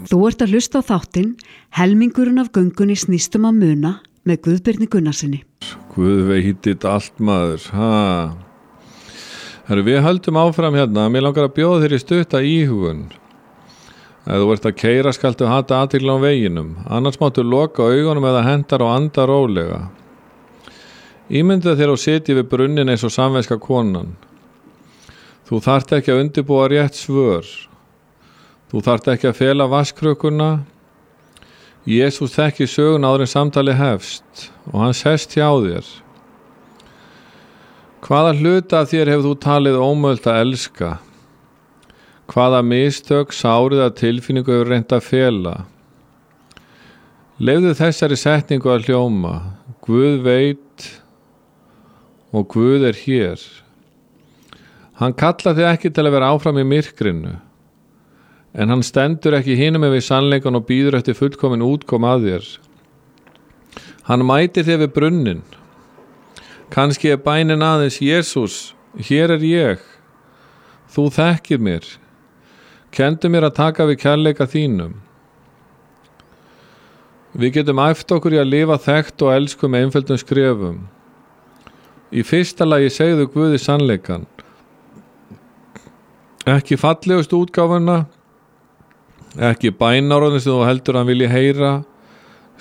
Þú ert að hlusta á þáttinn Helmingurinn af göngunni snýstum að muna með Guðbirni Gunnarsinni. Guð veitit allt maður. Herru, við höldum áfram hérna. Mér langar að bjóða þér í stutta íhugun. Ef þú ert að keyra skaltu hata athygli á veginum. Annars máttu loka augunum eða hendar og anda rólega. Ímynda þér og sitji við brunnin eins og samvenska konan. Þú þarft ekki að undirbúa rétt svör. Þú þarft ekki að fela vatnskrukuna. Jesús þekki sögun áður en samtali hefst og hann sest hjá þér. Hvaða hluta af þér hefur þú talið ómögulegt að elska? Hvaða mistök, sárið að tilfinningu hefur reynt að fela? Leyfðu þessari setningu að hljóma. Guð veit og Guð er hér. Hann kallar þig ekki til að vera áfram í myrkrinu. En hann stendur ekki hinum við sannleikan og býður eftir fullkomin útkom að þér. Hann mætir þér við brunnin. Kannski er bænin aðeins: Jesús, hér er ég. Þú þekkir mér. Kendu mér að taka við kærleika þínum. Við getum æft okkur í að lifa þekkt og elsku með einföldum skrefum. Í fyrsta lagi segðu Guði sannleikan. Ekki fallegust útgáfuna, ekki bænáraðin sem þú heldur hann vilji heyra,